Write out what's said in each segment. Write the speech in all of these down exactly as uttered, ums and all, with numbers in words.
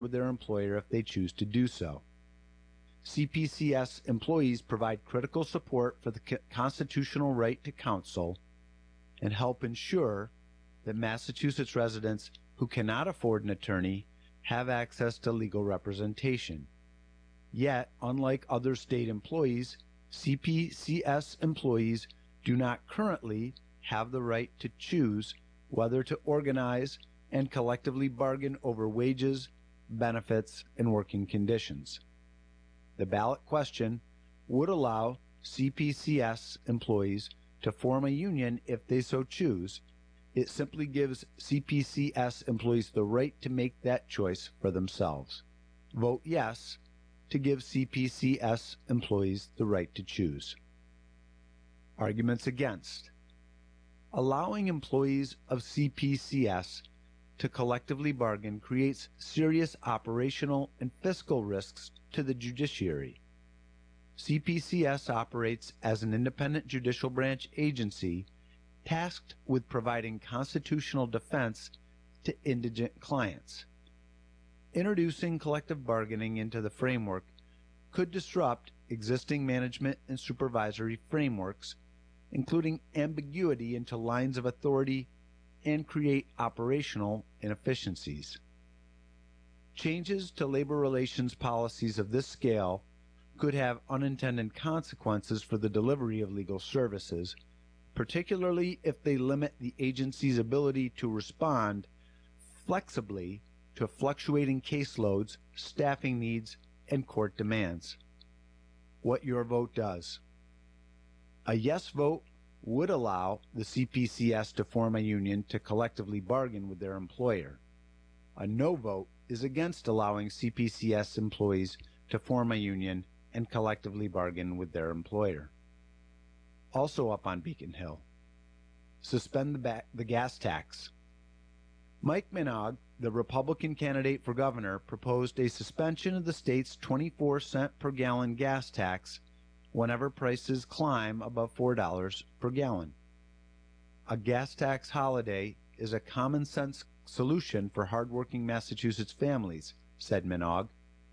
with their employer if they choose to do so. C P C S employees provide critical support for the constitutional right to counsel and help ensure that Massachusetts residents who cannot afford an attorney have access to legal representation. Yet, unlike other state employees, C P C S employees do not currently have the right to choose whether to organize and collectively bargain over wages, benefits, and working conditions. The ballot question would allow C P C S employees to form a union if they so choose. It simply gives C P C S employees the right to make that choice for themselves. Vote yes to give C P C S employees the right to choose. Arguments against. Allowing employees of C P C S to collectively bargain creates serious operational and fiscal risks to the judiciary. C P C S operates as an independent judicial branch agency tasked with providing constitutional defense to indigent clients. Introducing collective bargaining into the framework could disrupt existing management and supervisory frameworks, including ambiguity into lines of authority, and create operational inefficiencies. Changes to labor relations policies of this scale could have unintended consequences for the delivery of legal services, particularly if they limit the agency's ability to respond flexibly to fluctuating caseloads, staffing needs, and court demands. What your vote does. A yes vote would allow the C P C S to form a union to collectively bargain with their employer. A no vote is against allowing C P C S employees to form a union and collectively bargain with their employer. Also up on Beacon Hill, suspend the, ba- the gas tax. Mike Minogue, the Republican candidate for governor, proposed a suspension of the state's twenty-four cent per gallon gas tax whenever prices climb above four dollars per gallon. A gas tax holiday is a common sense solution for hardworking Massachusetts families, said Minogue.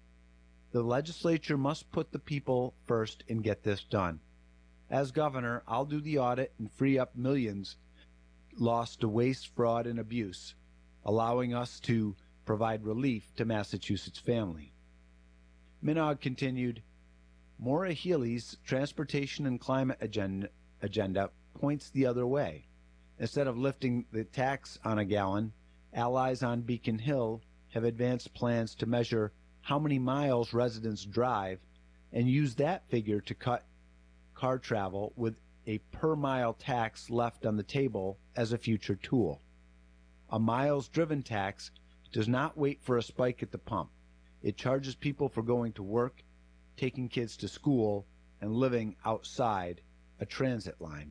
The legislature must put the people first and get this done. As governor, I'll do the audit and free up millions lost to waste, fraud, and abuse, allowing us to provide relief to Massachusetts family. Minogue continued, Maura Healey's transportation and climate agenda, agenda points the other way. Instead of lifting the tax on a gallon, allies on Beacon Hill have advanced plans to measure how many miles residents drive and use that figure to cut car travel, with a per-mile tax left on the table as a future tool. A miles-driven tax does not wait for a spike at the pump. It charges people for going to work, taking kids to school, and living outside a transit line.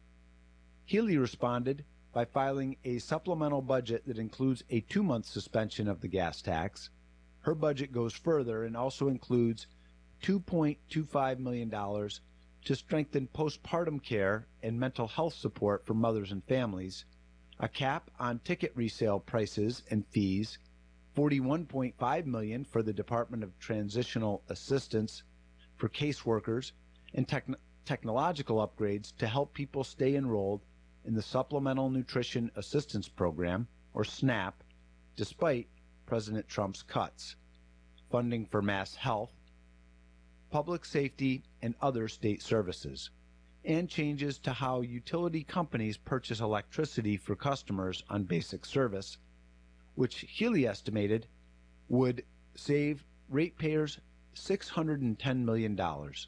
Healey responded by filing a supplemental budget that includes a two-month suspension of the gas tax. Her budget goes further and also includes two point two five million dollars to strengthen postpartum care and mental health support for mothers and families, a cap on ticket resale prices and fees, forty-one point five million dollars for the Department of Transitional Assistance for caseworkers, and techn- technological upgrades to help people stay enrolled in the Supplemental Nutrition Assistance Program, or SNAP, despite President Trump's cuts, funding for mass health, public safety, and other state services, and changes to how utility companies purchase electricity for customers on basic service, which Healey estimated would save ratepayers six hundred ten million dollars.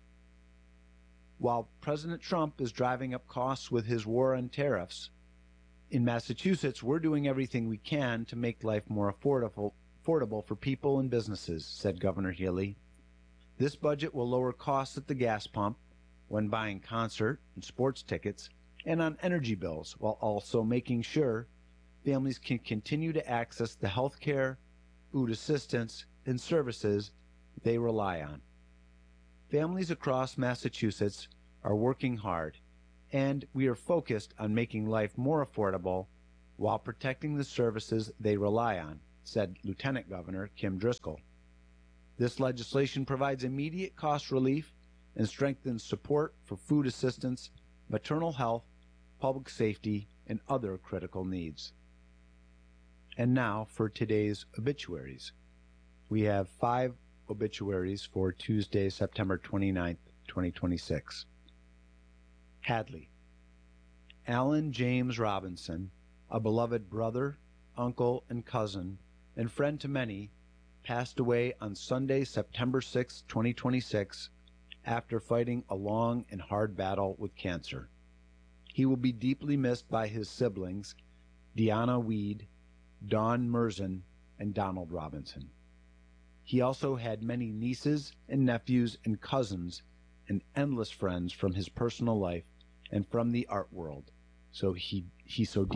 While President Trump is driving up costs with his war on tariffs, in Massachusetts, we're doing everything we can to make life more affordable, affordable for people and businesses, said Governor Healey. This budget will lower costs at the gas pump, when buying concert and sports tickets, and on energy bills, while also making sure families can continue to access the health care, food assistance, and services they rely on. Families across Massachusetts are working hard, and we are focused on making life more affordable while protecting the services they rely on, said Lieutenant Governor Kim Driscoll. This legislation provides immediate cost relief and strengthens support for food assistance, maternal health, public safety, and other critical needs. And now for today's obituaries. We have five obituaries for Tuesday, September twenty-ninth, twenty twenty-six. Hadley. Alan James Robinson, a beloved brother, uncle, and cousin, and friend to many, passed away on Sunday, September sixth, twenty twenty-six, after fighting a long and hard battle with cancer. He will be deeply missed by his siblings, Deanna Weed, Dawn Merzen, and Donald Robinson. He also had many nieces and nephews and cousins and endless friends from his personal life and from the art world, so he, he so